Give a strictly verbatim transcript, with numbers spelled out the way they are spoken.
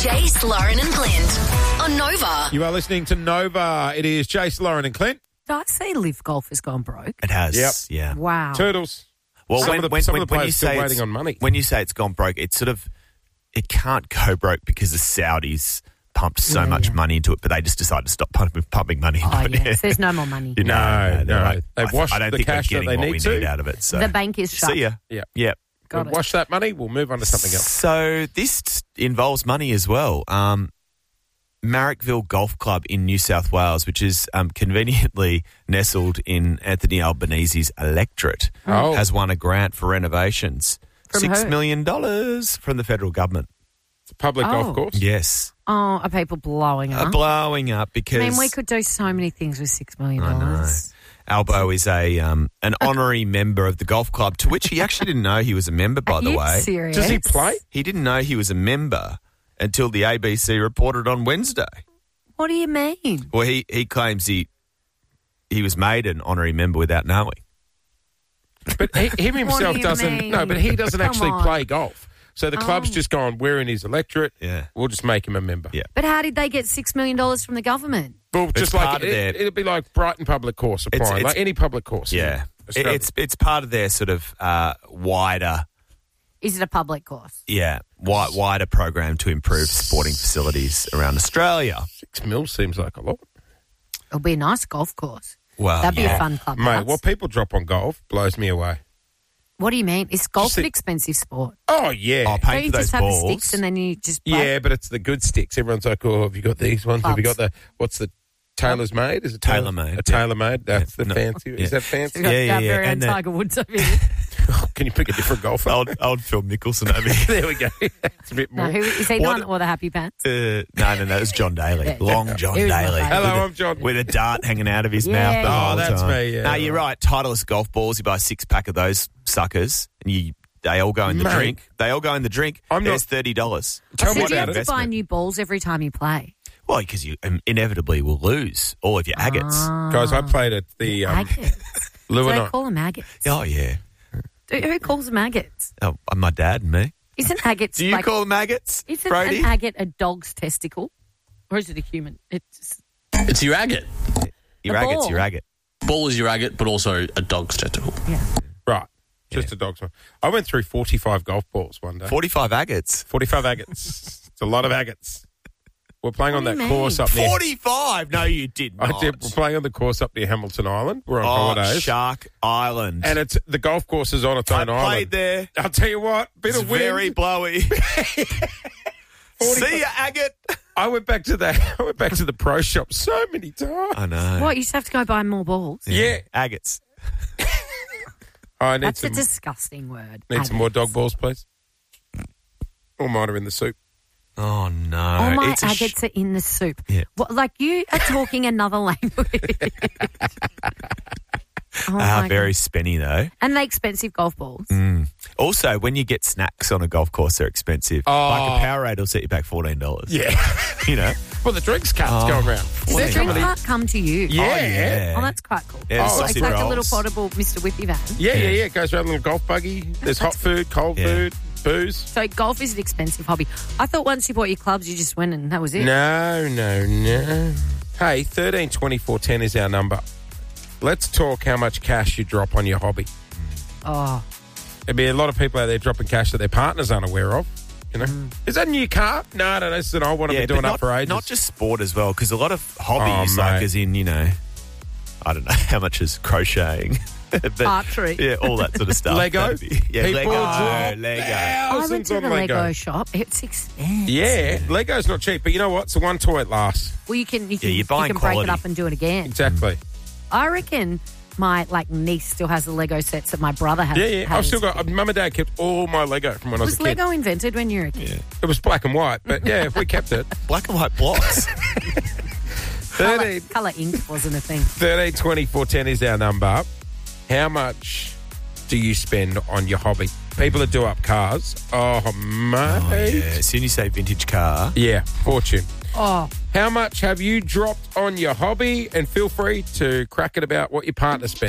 Jace, Lauren and Clint on Nova. You are listening to Nova. It is Jace, Lauren and Clint. Did I say Live Golf has gone broke? It has. Yep. Yeah. Wow. Turtles. Well, Some when, of the- when, some of when, the when players you still say waiting it's- on money. When you say it's gone broke, it sort of it can't go broke because the Saudis pumped so Yeah, much yeah. money into it, but they just decided to stop pumping, pumping money into Oh, it. yes. There's no more money. You know, No, they're no. like, They've I th- washed I don't the think cash they're that getting they what need we to. need out of it. So. The bank is shut. See ya. Yeah. Yep. Got We'll it. wash that money. We'll move on to something else. So this involves money as well. Um, Marrickville Golf Club in New South Wales, which is um, conveniently nestled in Anthony Albanese's electorate, Oh. has won a grant for renovations. From Six who? million dollars from the federal government. It's a public Oh. golf course. Yes. Oh, are people blowing Uh, up? blowing up I because mean, we could do so many things with six million I know. dollars. Albo is a um, an honorary member of the golf club, to which he actually didn't know he was a member, by Are the you way. serious? Does he play? He didn't know he was a member until the A B C reported on Wednesday. What do you mean? Well, he, he claims he he was made an honorary member without knowing. But he, him What do himself you doesn't. mean? No, but he doesn't Come actually on. play golf. So the club's Oh. just gone, we're in his electorate. Yeah. We'll just make him a member. Yeah. But how did they get six million dollars from the government? Well, It's just part like of it, their- it'll be like Brighton Public Course It's- applying, it's- like any public course. in Yeah. It, Australia. it's it's part of their sort of uh, wider Is it a public course? yeah wi- wider program to improve sporting facilities around Australia. Six mil seems like a lot. It'll be a nice golf course. Well, That'd be yeah. a fun club. Mate, That's- what people drop on golf blows me away. What do you mean? Is golf Just an the- expensive sport? Oh, yeah. Oh, Don't paying you for those just have balls. the sticks and then you just play? Yeah, but it's the good sticks. Everyone's like, oh, have you got these ones? Have you got Clubs. the, what's the Taylor's Made? Is it Tailor-made, A yeah. Tailor-Made? That's Yeah, the no, fancy. yeah. Is that fancy? We've got Yeah, yeah, our yeah. very own And the- Tiger Woods over here. Can you pick a different golfer? old, old Phil Mickelson over here. There we go. That's a bit more. No, who, is he the What- one that wore the happy pants? Uh, no, no, no. It was John Daly. Yeah. Long John He was my Daly. favourite. Hello, With a- I'm John. With a dart hanging out of his Yeah. mouth the Oh, whole that's time. me, yeah. No, you're right. Titleist golf balls. You buy a six pack of those suckers, and you they all go in the Mate. drink. They all go in the drink. I'm There's not- thirty dollars. Tell So me do you have about to it. buy new balls every time you play? Well, because you um, inevitably will lose all of your agates. Guys, I played at the um, Agates. Do Lewin. they call them agates? Oh yeah. Do- Who calls them agates? Oh, my dad and me. Isn't agates Do you like... call them agates, Isn't Brody? an agate a dog's testicle? Or is it a human? It's It's your agate. your a agates, ball. your agate. Ball is your agate, but also a dog's testicle. yeah. Right. Just a dog's one. I went through forty-five golf balls one day. Forty-five agates. forty-five agates. It's a lot of agates. We're playing on What do that you course mean? up near... Forty-five? No, you did not. I did. We're playing on the course up near Hamilton Island. We're on Oh, holidays. Shark Island. And it's the golf course is on its I own played island. there. I'll tell you what, bit It's of wind. very blowy. See ya, agate. I went back to the I went back to the pro shop so many times. I know. What, you just have to go buy more balls? Yeah. Agates. I need That's some a disgusting word. need some more Agates. dog balls, please. All mine are in the soup. Oh no! All my it's a sh- agates are in the soup. Yeah. What, like you are talking another language. Oh Ah, my very God. spenny though. And they expensive golf balls. Mm. Also, when you get snacks on a golf course, they're expensive. Oh. Like a Powerade will set you back fourteen dollars. Yeah. You know. Well, the drinks carts Oh. going around. Does the Yeah. drink cart come to you? Yeah. Oh, yeah. Oh, that's quite cool. Yeah, the Oh, it's sausage like a rolls. little portable Mister Whippy van. Yeah, yeah, yeah. It goes around in a golf buggy. There's hot food, cold Yeah. food, booze. So golf is an expensive hobby. I thought once you bought your clubs, you just went and that was it. No, no, no. Hey, thirteen twenty-four ten is our number. Let's talk how much cash you drop on your hobby. Oh, There'd be a lot of people out there dropping cash that their partners aren't aware of. You know, Mm. is that a new car? No, no, that's an old one. I've been doing but up not, for ages. not just sport as well, because a lot of hobbies, Oh, like mate. as in, you know, I don't know how much is crocheting. But, archery. yeah, all that sort of stuff. Lego? That'd be- yeah, People Lego. drop Lego. I went thousands to on the Lego. shop. It's expensive. Yeah, Lego's not cheap, but you know what? It's the one toy it lasts. Well, you can you can, you're you buying can break quality. it up and do it again. Exactly. I reckon my like niece still has the Lego sets that my brother has. Yeah, yeah. has. I've still got. Mum and Dad kept all my Lego from when I was Was a kid. Lego invented when you were a kid? It was black and white, but yeah, we kept it. Black and white blocks. Colour, thirteen, colour ink wasn't a thing. thirteen twenty-four ten is our number. How much do you spend on your hobby? People that do up cars. Oh, mate. Oh, yeah. As soon as you say vintage car, Yeah, fortune. Oh, How much have you dropped on your hobby? And feel free to crack it about what your partner spent.